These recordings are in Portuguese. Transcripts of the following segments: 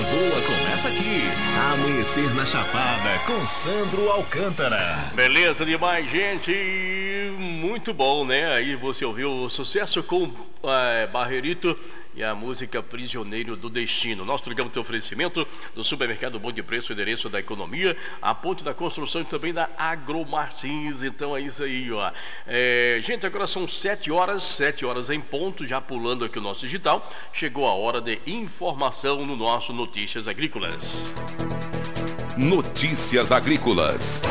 boa começa aqui. Amanhecer na Chapada com Sandro Alcântara. Beleza demais, gente. Muito bom, né? Aí você ouviu o sucesso com Barreirito e a música Prisioneiro do Destino. Nós ligamos o oferecimento do supermercado Bom de Preço, endereço da economia, a ponte da construção e também da Agromartins. Então é isso aí, ó. Gente, agora são 7 horas em ponto, já pulando aqui o nosso digital. Chegou a hora de informação no nosso Notícias Agrícolas. Notícias Agrícolas.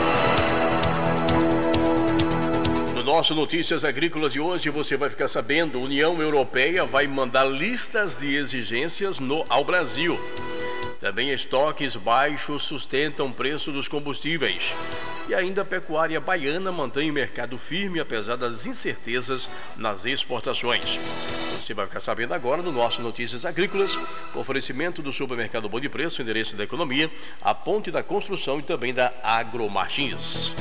No nosso Notícias Agrícolas de hoje você vai ficar sabendo, a União Europeia vai mandar listas de exigências ao Brasil. Também estoques baixos sustentam o preço dos combustíveis. E ainda a pecuária baiana mantém o mercado firme apesar das incertezas nas exportações. Você vai ficar sabendo agora no nosso Notícias Agrícolas, com oferecimento do supermercado Bom de Preço, endereço da economia, a ponte da construção e também da Agromartins.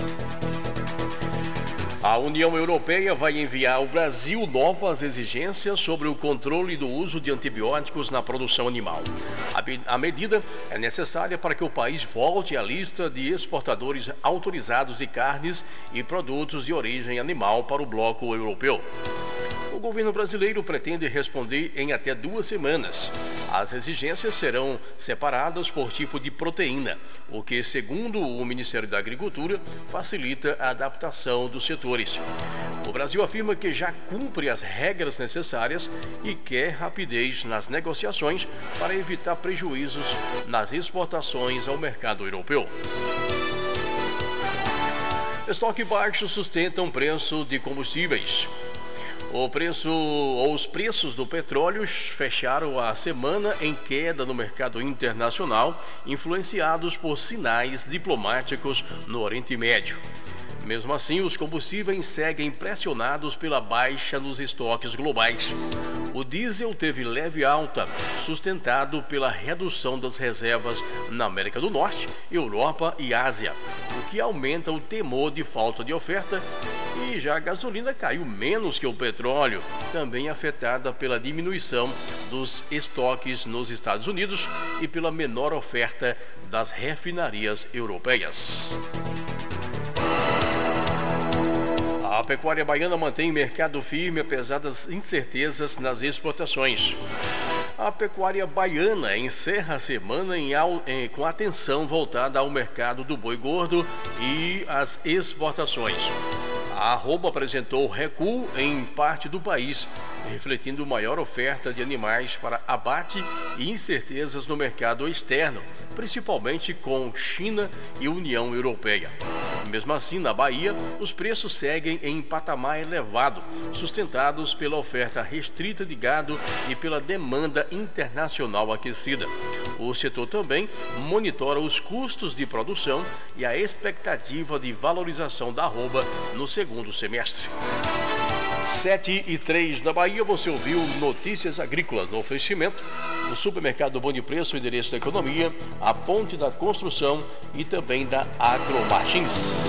A União Europeia vai enviar ao Brasil novas exigências sobre o controle do uso de antibióticos na produção animal. A medida é necessária para que o país volte à lista de exportadores autorizados de carnes e produtos de origem animal para o bloco europeu. O governo brasileiro pretende responder em até 2 semanas. As exigências serão separadas por tipo de proteína, o que, segundo o Ministério da Agricultura, facilita a adaptação dos setores. O Brasil afirma que já cumpre as regras necessárias e quer rapidez nas negociações para evitar prejuízos nas exportações ao mercado europeu. Estoque baixo sustenta o preço de combustíveis. Os preços do petróleo fecharam a semana em queda no mercado internacional, influenciados por sinais diplomáticos no Oriente Médio. Mesmo assim, os combustíveis seguem pressionados pela baixa nos estoques globais. O diesel teve leve alta, sustentado pela redução das reservas na América do Norte, Europa e Ásia, o que aumenta o temor de falta de oferta. E já a gasolina caiu menos que o petróleo, também afetada pela diminuição dos estoques nos Estados Unidos e pela menor oferta das refinarias europeias. A pecuária baiana mantém mercado firme apesar das incertezas nas exportações. A pecuária baiana encerra a semana com atenção voltada ao mercado do boi gordo e às exportações. A arroba apresentou recuo em parte do país, refletindo maior oferta de animais para abate e incertezas no mercado externo, principalmente com China e União Europeia. Mesmo assim, na Bahia, os preços seguem em patamar elevado, sustentados pela oferta restrita de gado e pela demanda internacional aquecida. O setor também monitora os custos de produção e a expectativa de valorização da arroba no segundo semestre. 7h03 da Bahia, você ouviu Notícias Agrícolas no oferecimento do supermercado Bom de Preço, endereço da economia, a ponte da construção e também da Agromartins.